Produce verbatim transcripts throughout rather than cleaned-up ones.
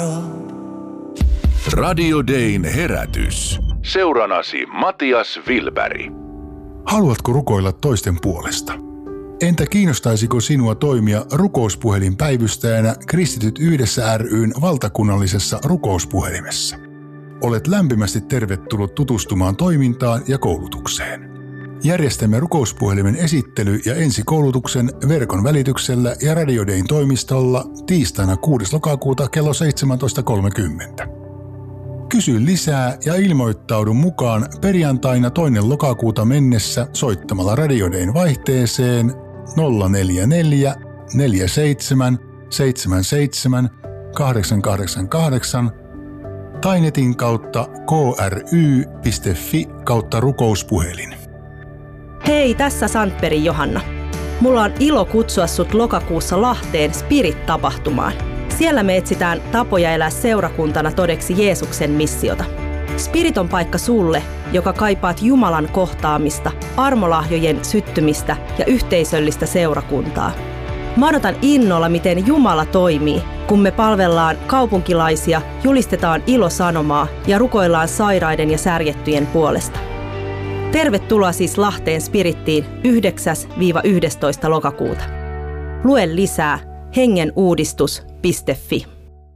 Radio Dayn herätys. Seuranasi Matias Wilberg. Haluatko rukoilla toisten puolesta? Entä kiinnostaisiko sinua toimia rukouspuhelinpäivystäjänä Kristityt yhdessä ry:n valtakunnallisessa rukouspuhelimessa? Olet lämpimästi tervetullut tutustumaan toimintaan ja koulutukseen. Järjestämme rukouspuhelimen esittely- ja ensikoulutuksen verkon välityksellä ja Radio Dayn toimistolla tiistaina kuudes lokakuuta kello seitsemäntoista kolmekymmentä. Kysy lisää ja ilmoittaudu mukaan perjantaina toinen lokakuuta mennessä soittamalla Radio Dayn vaihteeseen nolla neljä neljä neljä seitsemän seitsemän seitsemän kahdeksan kahdeksan kahdeksan tai netin kautta k r y piste f i kautta rukouspuhelin. Hei, tässä Sandbergin Johanna. Mulla on ilo kutsua sut lokakuussa Lahteen Spirit-tapahtumaan. Siellä me etsitään tapoja elää seurakuntana todeksi Jeesuksen missiota. Spirit on paikka sulle, joka kaipaat Jumalan kohtaamista, armolahjojen syttymistä ja yhteisöllistä seurakuntaa. Mä odotan innolla, miten Jumala toimii, kun me palvellaan kaupunkilaisia, julistetaan ilosanomaa ja rukoillaan sairaiden ja särjettyjen puolesta. Tervetuloa siis Lahteen Spirittiin yhdeksäs yhdestoista lokakuuta. Lue lisää hengenuudistus piste f i.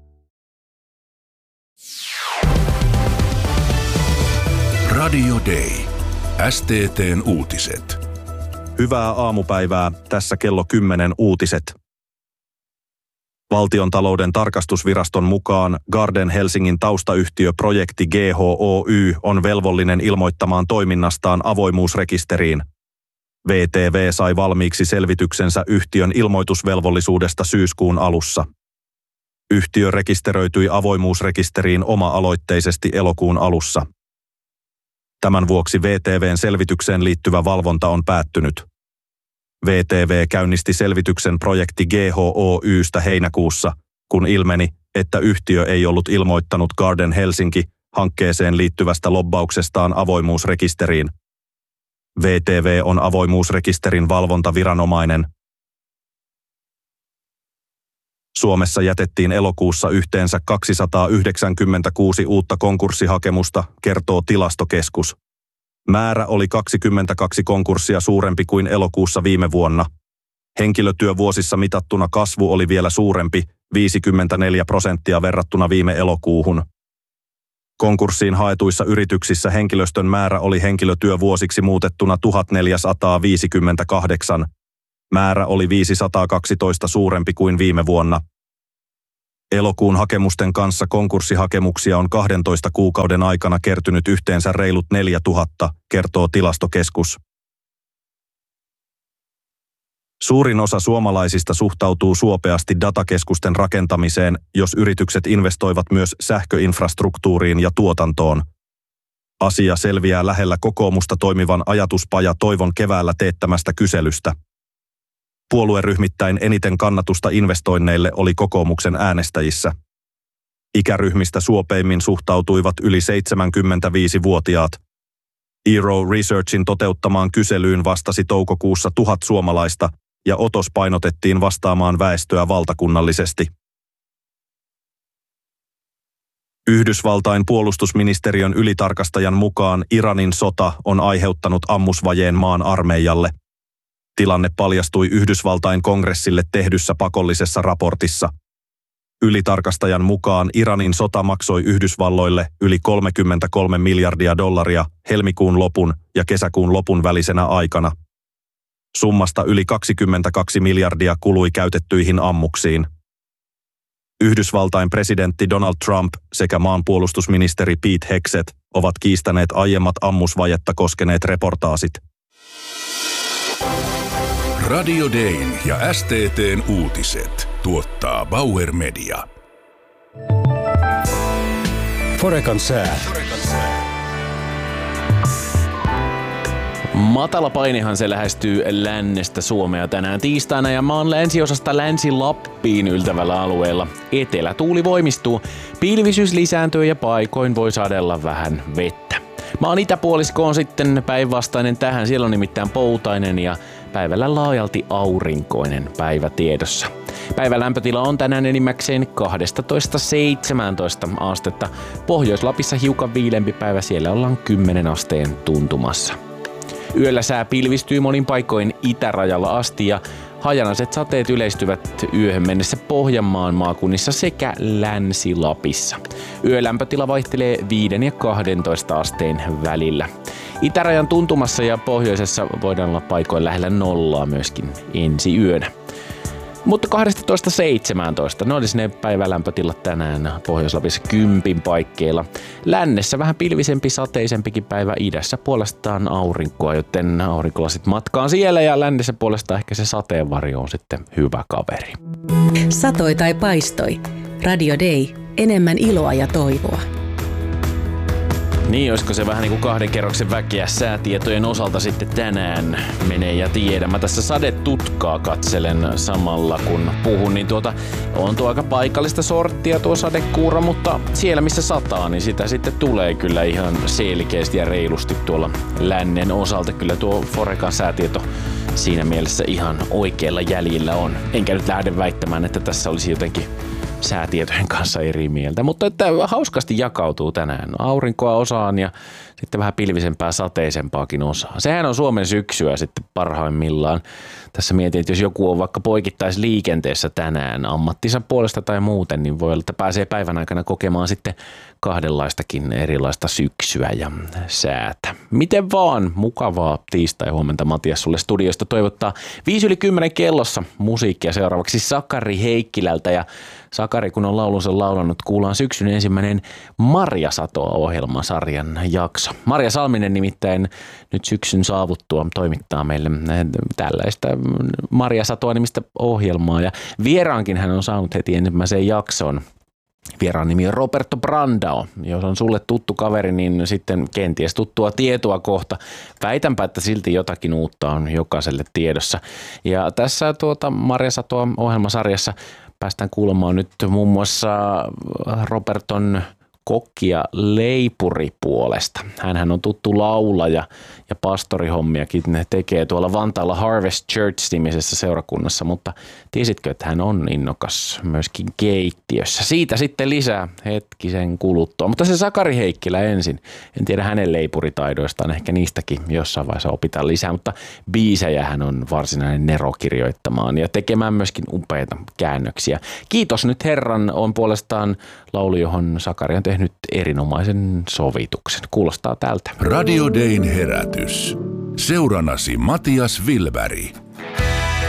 Radio Day. S T T:n uutiset. Hyvää aamupäivää, tässä kello kymmenen uutiset. Valtiontalouden tarkastusviraston mukaan Garden Helsingin taustayhtiö Projekti G H Oy on velvollinen ilmoittamaan toiminnastaan avoimuusrekisteriin. V T V sai valmiiksi selvityksensä yhtiön ilmoitusvelvollisuudesta syyskuun alussa. Yhtiö rekisteröityi avoimuusrekisteriin oma-aloitteisesti elokuun alussa. Tämän vuoksi V T V:n selvitykseen liittyvä valvonta on päättynyt. V T V käynnisti selvityksen Projekti G H Oystä heinäkuussa, kun ilmeni, että yhtiö ei ollut ilmoittanut Garden Helsinki hankkeeseen liittyvästä lobbauksestaan avoimuusrekisteriin. V T V on avoimuusrekisterin valvontaviranomainen. Suomessa jätettiin elokuussa yhteensä kaksisataayhdeksänkymmentäkuusi uutta konkurssihakemusta, kertoo Tilastokeskus. Määrä oli kaksikymmentäkaksi konkurssia suurempi kuin elokuussa viime vuonna. Henkilötyövuosissa mitattuna kasvu oli vielä suurempi, viisikymmentäneljä prosenttia verrattuna viime elokuuhun. Konkurssiin haetuissa yrityksissä henkilöstön määrä oli henkilötyövuosiksi muutettuna tuhatneljäsataaviisikymmentäkahdeksan. Määrä oli viisisataakaksitoista suurempi kuin viime vuonna. Elokuun hakemusten kanssa konkurssihakemuksia on kahdentoista kuukauden aikana kertynyt yhteensä reilut neljätuhatta, kertoo Tilastokeskus. Suurin osa suomalaisista suhtautuu suopeasti datakeskusten rakentamiseen, jos yritykset investoivat myös sähköinfrastruktuuriin ja tuotantoon. Asia selviää lähellä kokoomusta toimivan ajatuspaja Toivon keväällä teettämästä kyselystä. Puolueryhmittäin eniten kannatusta investoinneille oli kokoomuksen äänestäjissä. Ikäryhmistä suopeimmin suhtautuivat yli seitsemänkymmentäviisivuotiaat. Eero Researchin toteuttamaan kyselyyn vastasi toukokuussa tuhat suomalaista ja otos painotettiin vastaamaan väestöä valtakunnallisesti. Yhdysvaltain puolustusministeriön ylitarkastajan mukaan Iranin sota on aiheuttanut ammusvajeen maan armeijalle. Tilanne paljastui Yhdysvaltain kongressille tehdyssä pakollisessa raportissa. Ylitarkastajan mukaan Iranin sota maksoi Yhdysvalloille yli kolmekymmentäkolme miljardia dollaria helmikuun lopun ja kesäkuun lopun välisenä aikana. Summasta yli kaksikymmentäkaksi miljardia kului käytettyihin ammuksiin. Yhdysvaltain presidentti Donald Trump sekä maanpuolustusministeri Pete Hegseth ovat kiistäneet aiemmat ammusvajetta koskeneet reportaasit. Radio Dayn ja S T T:n uutiset tuottaa Bauer Media. Forecan sää. Matala painehan se lähestyy lännestä Suomea tänään tiistaina ja maan länsiosasta Länsi-Lappiin yltävällä alueella. Etelätuuli voimistuu, pilvisyys lisääntyy ja paikoin voi sadella vähän vettä. Maan itäpuolisko on sitten päinvastainen tähän, siellä on nimittäin poutainen ja päivällä laajalti aurinkoinen päivä tiedossa. Päivän lämpötila on tänään enimmäkseen kaksitoista seitsemäntoista astetta. Pohjois-Lapissa hiukan viilempi päivä, siellä ollaan kymmenen asteen tuntumassa. Yöllä sää pilvistyy monin paikoin itärajalla asti ja hajanaiset sateet yleistyvät yöhön mennessä Pohjanmaan maakunnissa sekä Länsi-Lapissa. Yölämpötila vaihtelee viiden ja kahdentoista asteen välillä. Itärajan tuntumassa ja pohjoisessa voidaan olla paikoin lähellä nollaa myöskin ensi yönä. Mutta kaksitoista seitsemäntoista, ne olisi ne päivälämpötilat tänään Pohjois-Lapissa kympin paikkeilla. Lännessä vähän pilvisempi, sateisempikin päivä, idässä puolestaan aurinkoa, joten aurinkolasit matkaan siellä ja lännessä puolestaan ehkä se sateenvarjo on sitten hyvä kaveri. Satoi tai paistoi. Radio Day. Enemmän iloa ja toivoa. Niin, olisiko se vähän niin kuin kahden kerroksen väkeä säätietojen osalta sitten tänään menee ja tiedä. Mä tässä sadetutkaa katselen samalla kun puhun, niin tuota on tuo aika paikallista sorttia tuo sadekuura, mutta siellä missä sataa, niin sitä sitten tulee kyllä ihan selkeästi ja reilusti tuolla lännen osalta. Kyllä tuo Forecan säätieto siinä mielessä ihan oikealla jäljellä on. Enkä nyt lähde väittämään, että tässä olisi jotenkin säätietojen kanssa eri mieltä, mutta että hauskasti jakautuu tänään. Aurinkoa osaan ja sitten vähän pilvisempää, sateisempaakin osaan. Sehän on Suomen syksyä sitten parhaimmillaan. Tässä mietin, että jos joku on vaikka poikittaisi liikenteessä tänään ammattinsa puolesta tai muuten, niin voi olla, että pääsee päivän aikana kokemaan sitten kahdenlaistakin erilaista syksyä ja säätä. Miten vaan, mukavaa tiistai-huomenta Matias sulle studiosta toivottaa viisi yli kymmenen kellossa musiikkia seuraavaksi Sakari Heikkilältä ja Sakari, kun on laulunsa laulanut, kuullaan syksyn ensimmäinen Marjasatoa-ohjelmasarjan jakso. Marja Salminen nimittäin nyt syksyn saavuttua toimittaa meille tällaista Marjasatoa nimistä ohjelmaa ja vieraankin hän on saanut heti ensimmäiseen jaksoon. Vieraan nimi on Roberto Brandao. Jos on sulle tuttu kaveri, niin sitten kenties tuttua tietoa kohta. Väitänpä, että silti jotakin uutta on jokaiselle tiedossa. Ja tässä tuota Marjasatoa ohjelmasarjassa päästään kuulemaan nyt muun muassa Roberton kokkia leipuripuolesta. Hänhän on tuttu laulaja ja pastorihommiakin tekee tuolla Vantaalla Harvest Church-nimisessä seurakunnassa, mutta tiesitkö, että hän on innokas myöskin keittiössä? Siitä sitten lisää hetkisen kuluttua, mutta se Sakari Heikkilä ensin. En tiedä hänen leipuritaidoistaan, ehkä niistäkin jossain vaiheessa opitaan lisää, mutta biisejä hän on varsinainen nero kirjoittamaan ja tekemään myöskin upeita käännöksiä. Kiitos nyt Herran on puolestaan laulu, johon Sakari on tehnyt nyt erinomaisen sovituksen. Kuulostaa tältä. Radio Dayn herätys. Seurannasi Matias Wilberg.